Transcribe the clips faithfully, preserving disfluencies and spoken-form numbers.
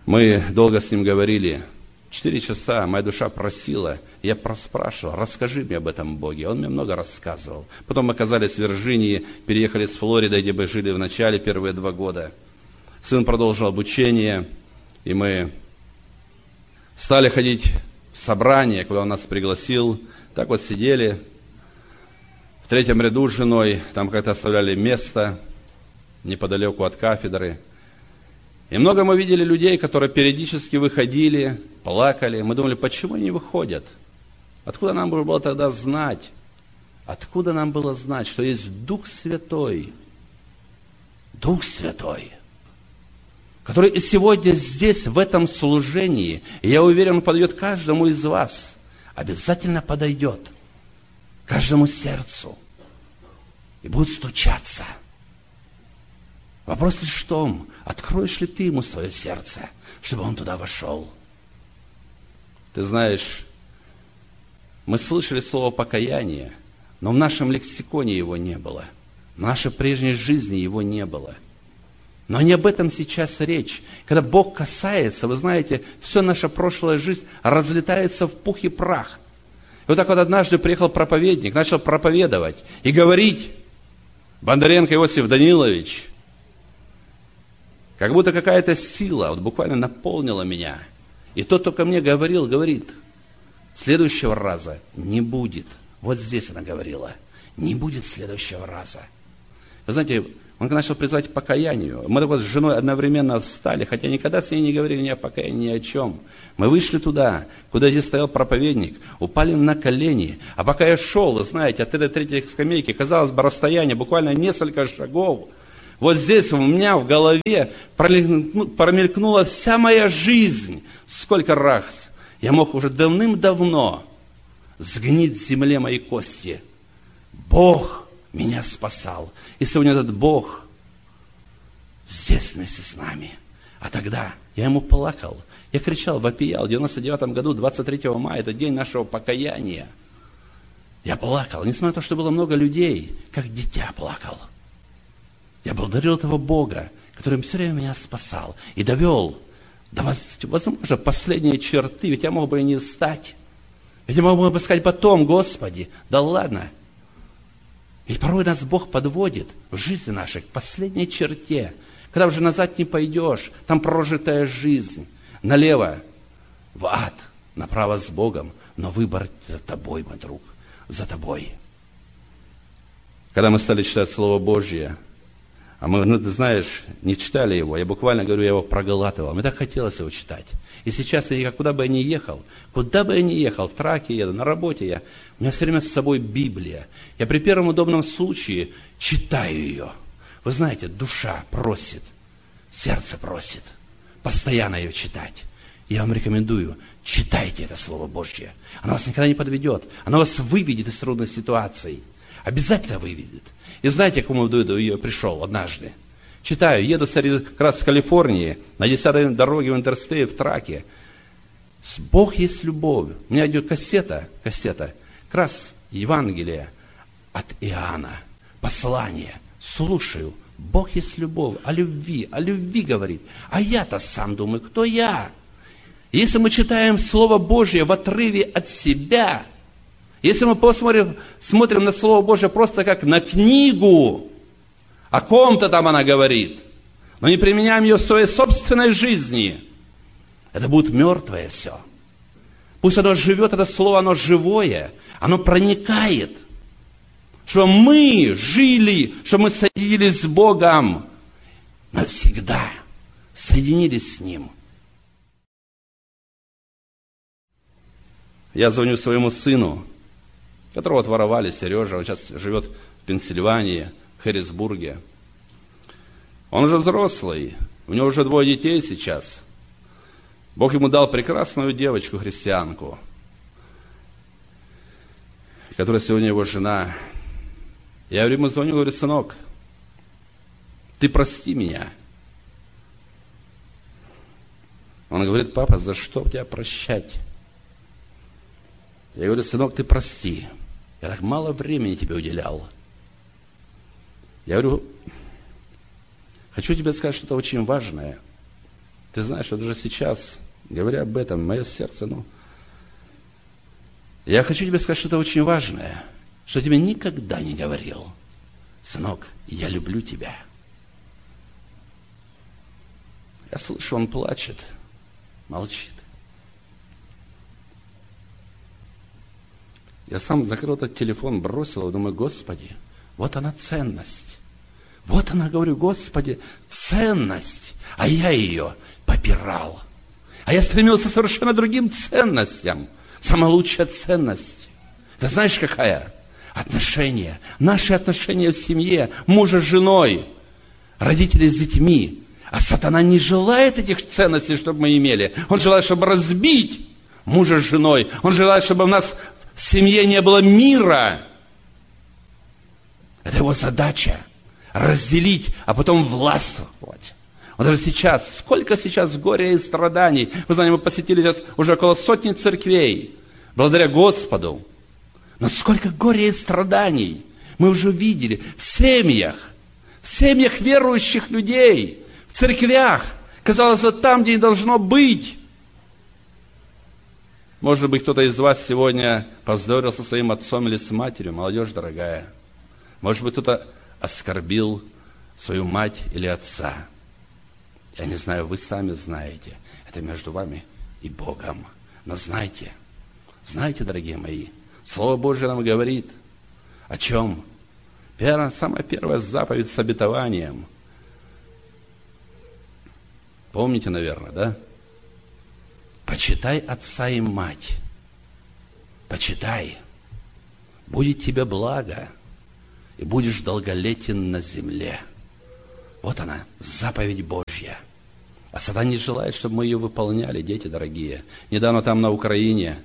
Мы долго с ним говорили. Четыре часа моя душа просила, я проспрашивал, расскажи мне об этом Боге. Он мне много рассказывал. Потом мы оказались в Вирджинии, переехали с Флориды, где мы жили в начале первые два года. Сын продолжил обучение, и мы стали ходить в собрание, куда он нас пригласил. Так вот сидели в третьем ряду с женой, там как-то оставляли место неподалеку от кафедры. И много мы видели людей, которые периодически выходили, плакали. Мы думали, почему они не выходят? Откуда нам было тогда знать? Откуда нам было знать, что есть Дух Святой? Дух Святой, который и сегодня здесь, в этом служении, и я уверен, он подойдет каждому из вас, обязательно подойдет, каждому сердцу, и будет стучаться. Вопрос лишь в том, откроешь ли ты ему свое сердце, чтобы он туда вошел. Ты знаешь, мы слышали слово «покаяние», но в нашем лексиконе его не было. В нашей прежней жизни его не было. Но не об этом сейчас речь. Когда Бог касается, вы знаете, вся наша прошлая жизнь разлетается в пух и прах. И вот так вот однажды приехал проповедник, начал проповедовать и говорить, Бондаренко Иосиф Данилович, как будто какая-то сила вот буквально наполнила меня. И тот, кто ко мне говорил, говорит, следующего раза не будет. Вот здесь она говорила, не будет следующего раза. Вы знаете, он начал призывать к покаянию. Мы так вот с женой одновременно встали, хотя никогда с ней не говорили ни о покаянии, ни о чем. Мы вышли туда, куда здесь стоял проповедник, упали на колени. А пока я шел, вы знаете, от этой третьей скамейки, казалось бы, расстояние буквально несколько шагов. Вот здесь у меня в голове промелькнула вся моя жизнь. Сколько раз я мог уже давным-давно сгнить в земле мои кости. Бог меня спасал. И сегодня этот Бог здесь вместе с нами. А тогда я ему плакал. Я кричал, вопиял. В девяносто девятом году, двадцать третьего мая, это день нашего покаяния. Я плакал, несмотря на то, что было много людей, как дитя плакал. Я благодарил этого Бога, который все время меня спасал и довел до, возможно, последней черты. Ведь я мог бы и не встать. Ведь я мог бы сказать потом, Господи, да ладно. Ведь порой нас Бог подводит в жизни нашей к последней черте, когда уже назад не пойдешь, там прожитая жизнь. Налево в ад, направо с Богом, но выбор за тобой, мой друг, за тобой. Когда мы стали читать Слово Божье, а мы, ну, ты знаешь, не читали его, я буквально говорю, я его проглатывал. Мне так хотелось его читать. И сейчас я, куда бы я ни ехал, куда бы я ни ехал, в траке еду, на работе я, у меня все время с собой Библия. Я при первом удобном случае читаю ее. Вы знаете, душа просит, сердце просит постоянно ее читать. Я вам рекомендую, читайте это Слово Божье. Оно вас никогда не подведет. Оно вас выведет из трудных ситуаций. Обязательно выведет. И знаете, к кому я пришел однажды? Читаю, еду как раз с Калифорнии, на десятой дороге в Интерстей, в траке. Бог есть любовь. У меня идет кассета, кассета, как раз Евангелие от Иоанна, послание. Слушаю, Бог есть любовь, о любви, о любви говорит. А я-то сам думаю, кто я? Если мы читаем Слово Божье в отрыве от себя, если мы посмотрим, смотрим на Слово Божье просто как на книгу, о ком-то там она говорит, но не применяем ее в своей собственной жизни, это будет мертвое все. Пусть оно живет, это Слово, оно живое, оно проникает, чтобы мы жили, чтобы мы соединились с Богом навсегда, соединились с Ним. Я звоню своему сыну, которого отворовали, Сережа, он сейчас живет в Пенсильвании, в Хэррисбурге. Он уже взрослый, у него уже двое детей сейчас. Бог ему дал прекрасную девочку, христианку, которая сегодня его жена. Я ему звоню, говорю, сынок, ты прости меня. Он говорит, папа, за что тебя прощать? Я говорю, сынок, ты прости. Я так мало времени тебе уделял. Я говорю, хочу тебе сказать что-то очень важное. Ты знаешь, вот уже сейчас, говоря об этом, мое сердце, ну, я хочу тебе сказать что-то очень важное, что я тебе никогда не говорил. Сынок, я люблю тебя. Я слышу, он плачет, молчит. Я сам закрыл этот телефон, бросил, думаю, Господи, вот она ценность. Вот она, говорю, Господи, ценность. А я ее попирал. А я стремился совершенно другим ценностям. Самая лучшая ценность. Ты знаешь, какая? Отношения. Наши отношения в семье, мужа с женой, родители с детьми. А сатана не желает этих ценностей, чтобы мы имели. Он желает, чтобы разбить мужа с женой. Он желает, чтобы у нас в семье не было мира. Это его задача. Разделить, а потом властвовать. Вот даже сейчас, сколько сейчас горя и страданий. Вы знаете, мы посетили сейчас уже около сотни церквей. Благодаря Господу. Но сколько горя и страданий мы уже видели в семьях. В семьях верующих людей. В церквях. Казалось, вот там, где не должно быть. Может быть, кто-то из вас сегодня повздорил со своим отцом или с матерью. Молодежь дорогая. Может быть, кто-то оскорбил свою мать или отца. Я не знаю, вы сами знаете. Это между вами и Богом. Но знайте, знайте, дорогие мои, Слово Божье нам говорит о чем? Первая, самая первая заповедь с обетованием. Помните, наверное, да? Почитай отца и мать. Почитай. Будет тебе благо, и будешь долголетен на земле. Вот она, заповедь Божья. А сатана не желает, чтобы мы ее выполняли, дети дорогие. Недавно там на Украине,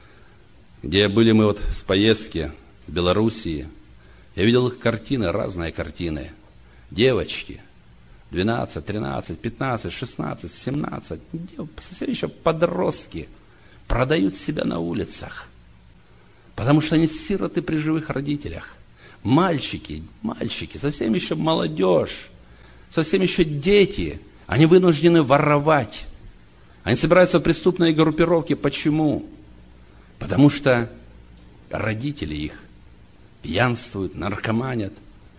где были мы вот с поездки в Белоруссии, я видел картины, разные картины. Девочки, двенадцать, тринадцать, пятнадцать, шестнадцать, семнадцать, совсем еще подростки, продают себя на улицах, потому что они сироты при живых родителях. Мальчики, мальчики, совсем еще молодежь, совсем еще дети, они вынуждены воровать. Они собираются в преступные группировки. Почему? Потому что родители их пьянствуют, наркоманят,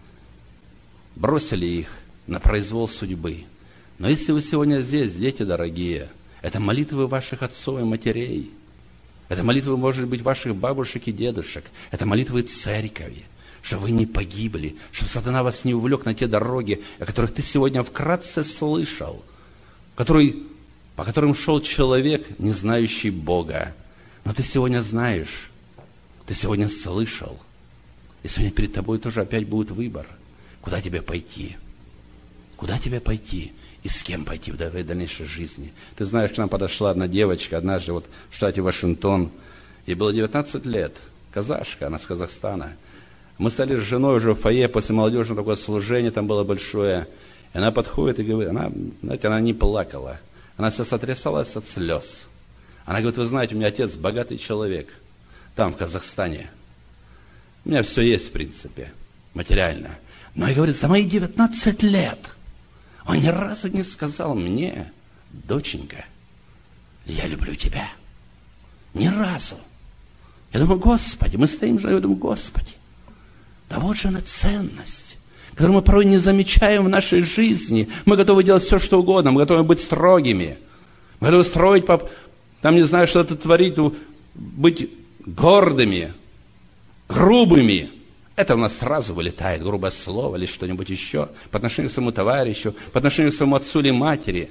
бросили их на произвол судьбы. Но если вы сегодня здесь, дети дорогие, это молитвы ваших отцов и матерей, это молитвы, может быть, ваших бабушек и дедушек, это молитвы церкви, чтобы вы не погибли, чтобы сатана вас не увлек на те дороги, о которых ты сегодня вкратце слышал, который, по которым шел человек, не знающий Бога. Но ты сегодня знаешь, ты сегодня слышал, и сегодня перед тобой тоже опять будет выбор, куда тебе пойти, куда тебе пойти и с кем пойти в твоей дальнейшей жизни. Ты знаешь, к нам подошла одна девочка, однажды вот в штате Вашингтон, ей было девятнадцать лет, казашка, она с Казахстана. Мы стали с женой уже в фойе после молодежного такое служение, там было большое. И она подходит и говорит, она, знаете, она не плакала. Она вся сотрясалась от слез. Она говорит, вы знаете, у меня отец богатый человек, там, в Казахстане. У меня все есть, в принципе, материально. Но, и говорит, за мои девятнадцать лет он ни разу не сказал мне, доченька, я люблю тебя. Ни разу. Я думаю, Господи, мы стоим же, я думаю, Господи, да вот же она ценность, которую мы порой не замечаем в нашей жизни. Мы готовы делать все, что угодно, мы готовы быть строгими. Мы готовы строить, там не знаю, что-то творить, быть гордыми, грубыми. Это у нас сразу вылетает, грубое слово или что-нибудь еще, по отношению к своему товарищу, по отношению к своему отцу или матери.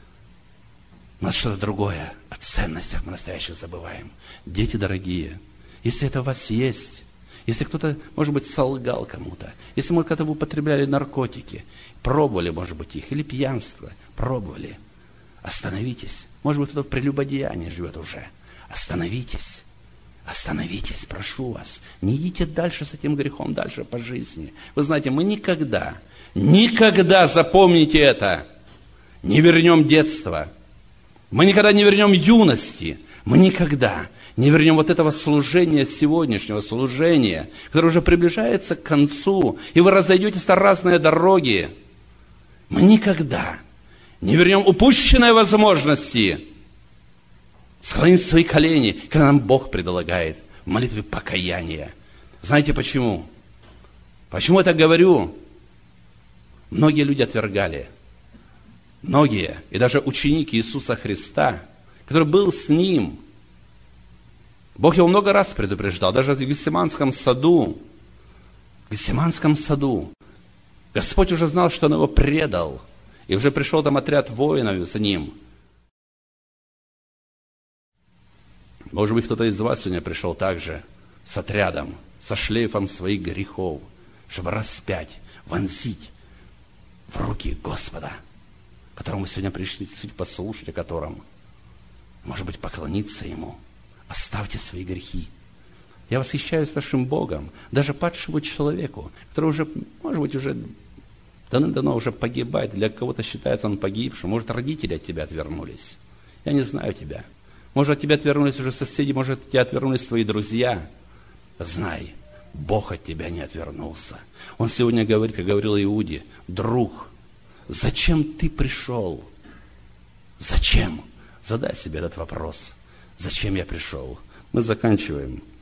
У нас что-то другое. О ценностях мы настоящих забываем. Дети дорогие, если это у вас есть, если кто-то, может быть, солгал кому-то, если, может, когда вы употребляли наркотики, пробовали, может быть, их, или пьянство, пробовали, остановитесь. Может быть, кто-то в прелюбодеянии живет уже. Остановитесь. Остановитесь, прошу вас. Не идите дальше с этим грехом, дальше по жизни. Вы знаете, мы никогда, никогда, запомните это, не вернем детство. Мы никогда не вернем юности. Мы никогда не вернем вот этого служения, сегодняшнего служения, которое уже приближается к концу, и вы разойдетесь на разные дороги. Мы никогда Не вернем упущенные возможности. Склонить свои колени, когда нам Бог предлагает в молитве покаяния. Знаете почему? Почему я так говорю? Многие люди отвергали. Многие, и даже ученик Иисуса Христа, который был с Ним. Бог его много раз предупреждал, даже в Гефсиманском саду. В Гефсиманском саду. Господь уже знал, что Он его предал. И уже пришел там отряд воинов за Ним. Может быть, кто-то из вас сегодня пришел также с отрядом, со шлейфом своих грехов, чтобы распять, вонзить в руки Господа, которому вы сегодня пришли послушать, о котором, может быть, поклониться Ему. Оставьте свои грехи. Я восхищаюсь нашим Богом, даже падшему человеку, который уже, может быть, уже давно уже погибает. Для кого-то считается он погибшим. Может, родители от тебя отвернулись. Я не знаю тебя. Может, от тебя отвернулись уже соседи, может, от тебя отвернулись твои друзья. Знай, Бог от тебя не отвернулся. Он сегодня говорит, как говорил Иуде: друг, зачем ты пришел? Зачем? Задай себе этот вопрос. Зачем я пришел? Мы заканчиваем.